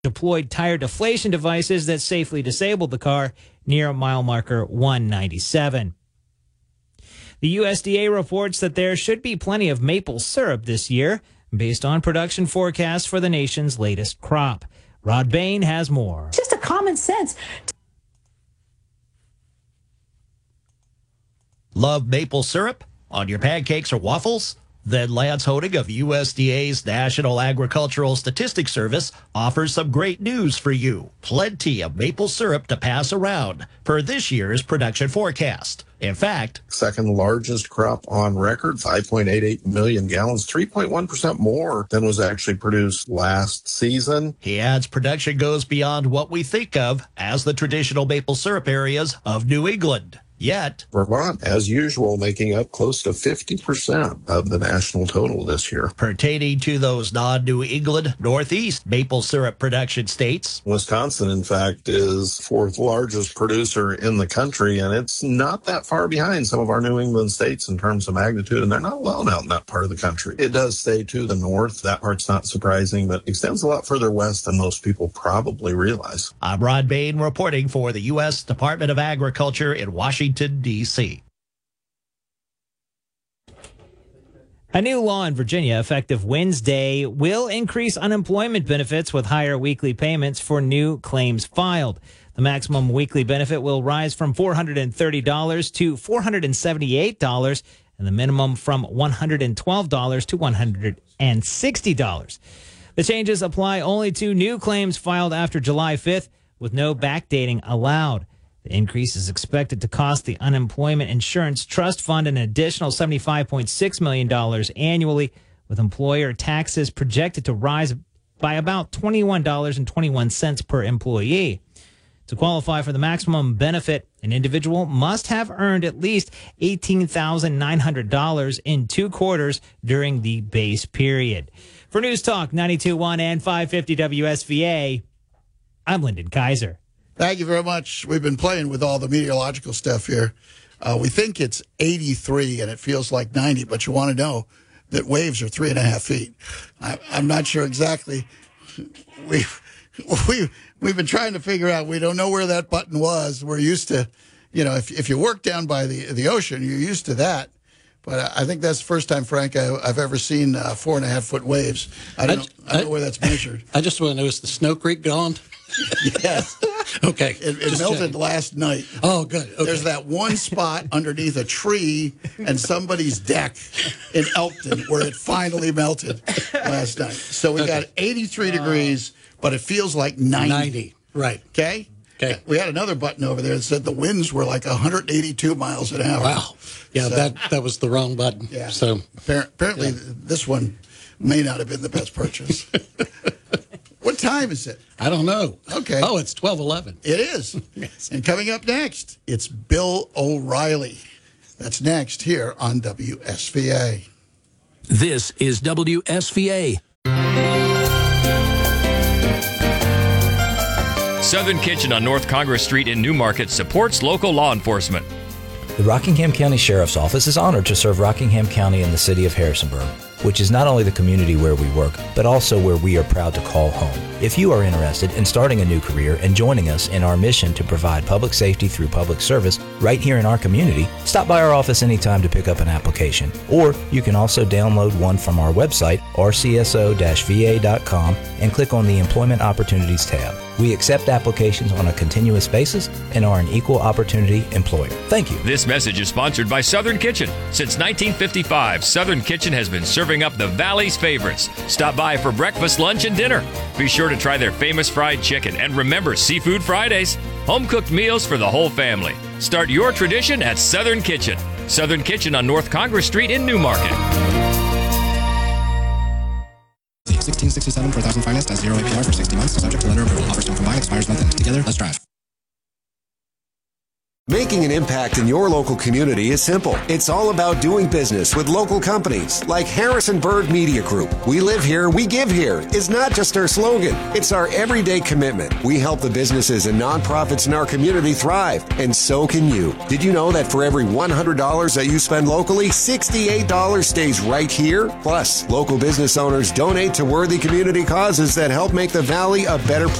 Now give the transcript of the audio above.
deployed tire deflation devices that safely disabled the car near mile marker 197. The USDA reports that there should be plenty of maple syrup this year, based on production forecasts for the nation's latest crop. Rod Bain has more. Just a common sense. Love maple syrup on your pancakes or waffles? Then Lance Honig of USDA's National Agricultural Statistics Service offers some great news for you. Plenty of maple syrup to pass around per this year's production forecast. In fact, second largest crop on record, 5.88 million gallons, 3.1% more than was actually produced last season. He adds production goes beyond what we think of as the traditional maple syrup areas of New England. Yet, Vermont, as usual, making up close to 50% of the national total this year. Pertaining to those non-New England, Northeast maple syrup production states, Wisconsin, in fact, is fourth largest producer in the country, and it's not that far behind some of our New England states in terms of magnitude, and they're not alone out in that part of the country. It does stay to the north. That part's not surprising, but extends a lot further west than most people probably realize. I'm Rod Bain reporting for the U.S. Department of Agriculture in Washington, D.C. A new law in Virginia, effective Wednesday, will increase unemployment benefits with higher weekly payments for new claims filed. The maximum weekly benefit will rise from $430 to $478, and the minimum from $112 to $160. The changes apply only to new claims filed after July 5th, with no backdating allowed. The increase is expected to cost the Unemployment Insurance Trust Fund an additional $75.6 million annually, with employer taxes projected to rise by about $21.21 per employee. To qualify for the maximum benefit, an individual must have earned at least $18,900 in 2 quarters during the base period. For News Talk 92.1 and 550 WSVA, I'm Lyndon Kaiser. Thank you very much. We've been playing with all the meteorological stuff here. We think it's 83 and it feels like 90, but you want to know that waves are 3.5 feet. I'm not sure exactly. We've been trying to figure out. We don't know where that button was. We're used to, if you work down by the ocean, you're used to that. But I think that's the first time, Frank, I've ever seen 4.5 foot waves. I don't know where that's measured. I just want to know, is the Snow Creek gone? Yes. Okay. It melted last night. Oh, good. Okay. There's that one spot underneath a tree and somebody's deck in Elkton where it finally melted last night. So we got 83 degrees, but it feels like 90. Right. Okay? Okay. We had another button over there that said the winds were like 182 miles an hour. Wow. Yeah, so, that was the wrong button. Yeah. So apparently this one may not have been the best purchase. What time is it? I don't know. Okay. Oh, it's 12:11. It is. Yes. And coming up next, it's Bill O'Reilly. That's next here on WSVA. This is WSVA. Southern Kitchen on North Congress Street in Newmarket supports local law enforcement. The Rockingham County Sheriff's Office is honored to serve Rockingham County and the city of Harrisonburg, which is not only the community where we work, but also where we are proud to call home. If you are interested in starting a new career and joining us in our mission to provide public safety through public service right here in our community, stop by our office anytime to pick up an application. Or you can also download one from our website, rcso-va.com, and click on the Employment Opportunities tab. We accept applications on a continuous basis and are an equal opportunity employer. Thank you. This message is sponsored by Southern Kitchen. Since 1955, Southern Kitchen has been serving up the Valley's favorites. Stop by for breakfast, lunch, and dinner. Be sure to try their famous fried chicken, and remember Seafood Fridays. Home-cooked meals for the whole family. Start your tradition at Southern Kitchen. Southern Kitchen on North Congress Street in Newmarket. 1667 for 1,000 finance, that's 0 APR for 60 months. Subject to lender approval. Offers to combine, expires month end. Together, let's drive. Making an impact in your local community is simple. It's all about doing business with local companies like Harrisonburg Media Group. We live here, we give here is not just our slogan. It's our everyday commitment. We help the businesses and nonprofits in our community thrive, and so can you. Did you know that for every $100 that you spend locally, $68 stays right here? Plus, local business owners donate to worthy community causes that help make the Valley a better place.